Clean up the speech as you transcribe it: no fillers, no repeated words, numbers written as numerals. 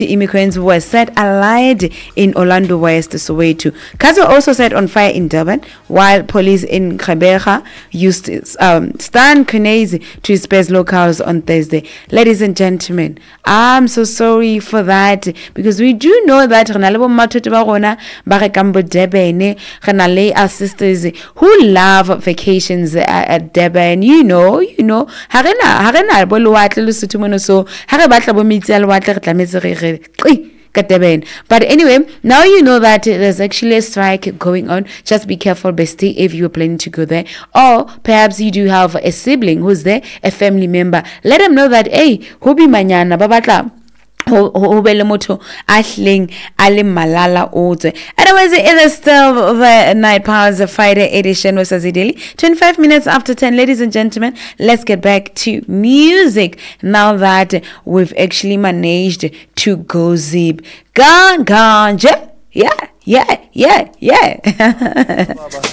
immigrants were set alight in Orlando West, Soweto. Cars were also set on fire in Durban, while police in Gqeberha used stun grenades to disperse locals on Thursday. Ladies and gentlemen, I'm so sorry for that, because we do know that our sisters who love vacations at Durban. You know, but anyway, now you know that there's actually a strike going on. Just be careful, bestie, if you're planning to go there, or perhaps you do have a sibling who's there, a family member. Let them know that, hey, hobi manyana babatla malala. Otherwise, it is still the Night Powers Friday edition with Sazideli. 25 minutes after 10, ladies and gentlemen, let's get back to music now that we've actually managed to go zip. Ganja. Yeah.